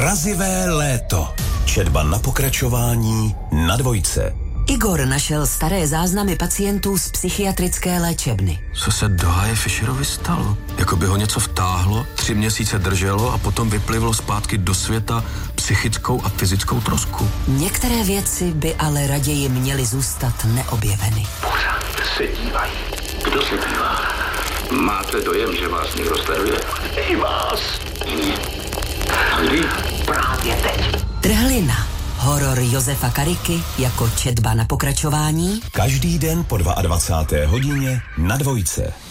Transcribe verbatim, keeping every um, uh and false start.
Mrazivé léto. Četba na pokračování na Dvojce. Igor našel staré záznamy pacientů z psychiatrické léčebny. Co se Dohaje Fischerovi stalo? Jako by ho něco vtáhlo, tři měsíce drželo a potom vyplivlo zpátky do světa psychickou a fyzickou trosku. Některé věci by ale raději měly zůstat neobjeveny. Pořád se dívají. Kdo se dívá? Máte dojem, že vás někdo sleduje? I vás. Kdy? Právě teď. Trhlina. Horor Josefa Kariky jako četba na pokračování. Každý den po dvacáté druhé hodině na Dvojce.